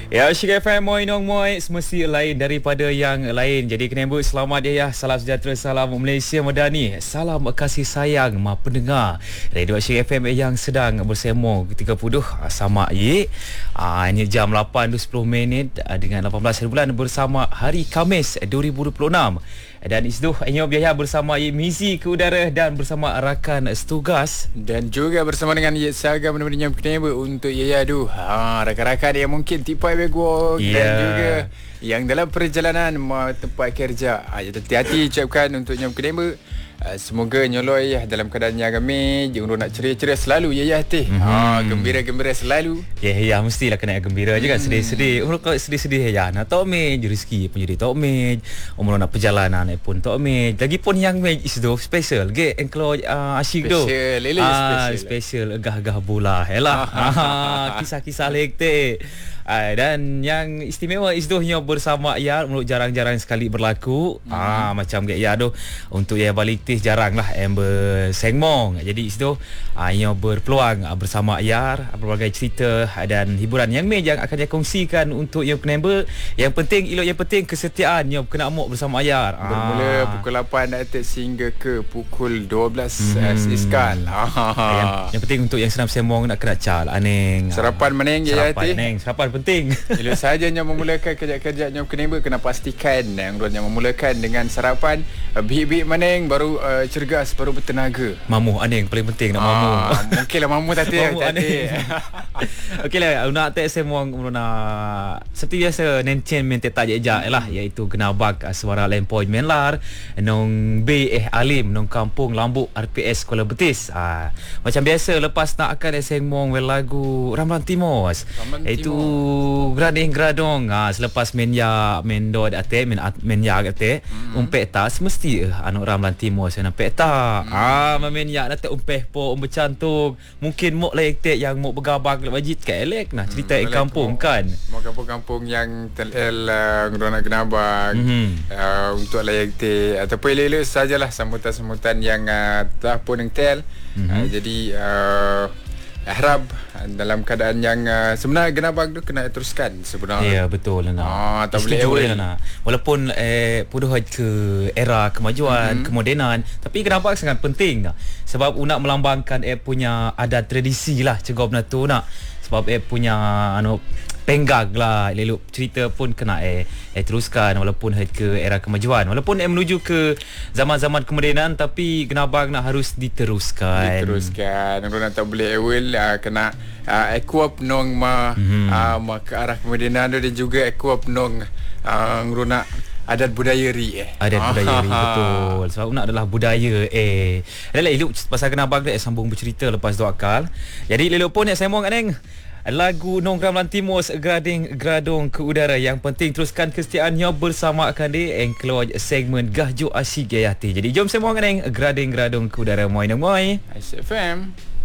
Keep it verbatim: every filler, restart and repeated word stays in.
Ya, Asyik F M moi nong moi semesti lain daripada yang lain. Jadi kena buat selamat dia ya. Salam sejahtera, salam Malaysia Madani. Salam kasih sayang ma pendengar Radio Asyik F M yang sedang bersemo tiga puluh sama ye. Ah ini jam lapan sepuluh minit dengan lapan belas hari bulan bersama hari Khamis dua ribu dua puluh enam. Dan isdoh Enyo Biaya bersama Ye Mizi ke udara dan bersama rakan setugas dan juga bersama dengan Ye Saga benar-benar peneba untuk Ye Yadu. Ha, rakan-rakan yang mungkin tipai begok yeah. Dan juga yang dalam perjalanan tempat kerja. Ha, hati-hati ucapkan untuk Nyam Peneba. Uh, semoga nyoloi ya dalam keadaan yang gami, jangan nak ceria-ceria selalu ya ya teh. Mm-hmm. Ha, gembira-gembira selalu. Ya ya mestilah kena gembira juga. Mm. Sedih-sedih. Umur kalau sedih-sedih ya nak tok me rezeki pun jadi tok me. Umur nak perjalanan pun tok me. Lagipun yang me is do special. Ge engkau uh, asyik do. Special, lele ah, special. Special agah-agah bola. Helah. Kisah-kisah lek teh. Uh, dan yang istimewa isdohnya bersama ya menurut jarang-jarang sekali berlaku. Hmm. Ah macam gak ya doh untuk ya balik tih jaranglah em bersengmong. Jadi isdoh ah ia berpeluang ah, bersama Yar berbagai cerita dan hiburan yang mejang akan dia kongsikan untuk yang member. Yang penting elok yang penting kesetiaan yang kena amuk bersama Yar. Ah. Bermula pukul lapan atas sehingga ke pukul dua belas hmm. Iskal. Ah. Yang, yang penting untuk yang senam semong nak kena cal aneng. Sarapan meneng ya Sarapan aneng. Sarapan penting. Bila sahaja yang memulakan kerja-kerja yang kena kena pastikan yang yang memulakan dengan sarapan bihik-bihik maneng baru uh, cergas baru bertenaga. Mamu aneng paling penting nak mamu. Ah, mungkinlah mamu tadi tadi. Okeylah nak tak semua nak seperti biasa nencen mente tak je lah iaitu genabak suara lempoi menlar nong B eh Alim nong kampung Lambuk R P S Kuala Betis. Ah macam biasa lepas nak akan semong wel lagu Ramlan Timos. Itu grading gradong ha, selepas menya mendo ate men menya ate mm-hmm. umpek tas mesti uh, anu Ramlan Timur saya nampak tak mm. ah menya ate umpeh po umbe cantuk mungkin mok layak te yang mok bergabak wajib ke elek nah cerita mm, kampung mo, kan mau kampung-kampung yang tel uh, ngrona genabak mm-hmm. uh, untuk layak te ataupun lele sajalah sambutan-sambutan yang uh, tak pun yang tel mm-hmm. uh, jadi uh, harap dalam keadaan yang uh, sebenarnya genabak tu kena teruskan sebenarnya. Ya betul lah. Ah tak boleh awal lah. Walaupun eh puduh ke era kemajuan, mm-hmm. kemodenan, tapi genabak sangat penting dah. Sebab nak melambangkan eh punya adat tradisi lah cegop na tu nak. Sebab eh punya anu penggag lah leluk cerita pun kena eh, eh teruskan walaupun ke era kemajuan walaupun eh menuju ke zaman-zaman kemodenan tapi genabak nak harus diteruskan diteruskan orang tak boleh awal uh, kena uh, ekuap nong ma mm-hmm. uh, ma ke arah kemodenan dan juga ekuap nong uh, nguruna adat budaya ri eh adat budaya ri betul sebab nak adalah budaya eh adalah elok pasal genabak dia eh, sambung bercerita lepas dua akal jadi leluk pun yang saya mohon neng lagu Nong Ramlan Timur grading gradong ke udara yang penting teruskan kesetiaannya bersama akan dia yang keluar segmen Gahjo Asyik Gayati. Jadi jom semua neng grading gradong ke udara moi nang moi S F M.